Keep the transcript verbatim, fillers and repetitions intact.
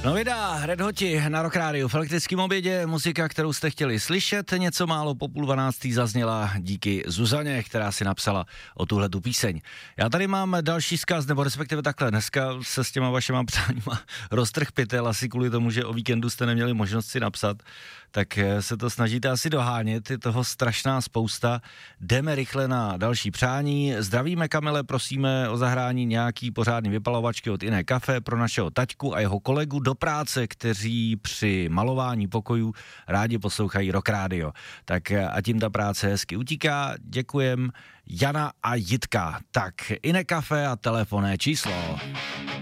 No vydá, Red Hoti na Rock Rádiu. V elektrickém obědě muzika, kterou jste chtěli slyšet, něco málo po půl dvanáctý zazněla díky Zuzaně, která si napsala o tuhletu píseň. Já tady mám další vzkaz, nebo respektive takhle, dneska se s těma vašima přáníma roztrh pytel, asi kvůli tomu, že o víkendu jste neměli možnost si napsat, tak se to snažíte asi dohánět, je toho strašná spousta. Jdeme rychle na další přání. Zdravíme Kamile, prosíme o zahrání nějaký pořádný vypalovačky od Iné Kafe pro našeho taťku a jeho kolegu do práce, kteří při malování pokojů rádi poslouchají Rock Radio. Tak a tím ta práce hezky utíká. Děkujem. Jana a Jitka. Tak, Iné Kafe a telefonné číslo.